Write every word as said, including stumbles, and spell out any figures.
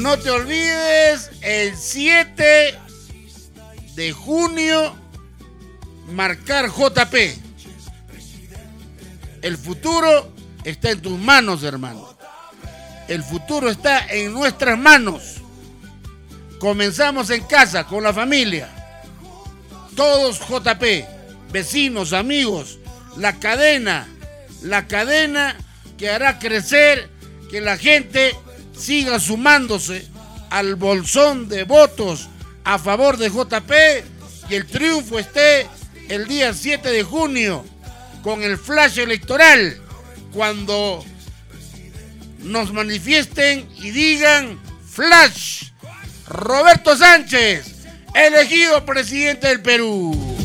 no te olvides, el siete de junio, marcar J P. El futuro está en tus manos, hermano. El futuro está en nuestras manos. Comenzamos en casa, con la familia. Todos J P, vecinos, amigos, la cadena, la cadena que hará crecer, que la gente siga sumándose al bolsón de votos a favor de J P y el triunfo esté el día siete de junio con el flash electoral, cuando nos manifiesten y digan flash, Roberto Sánchez, elegido presidente del Perú.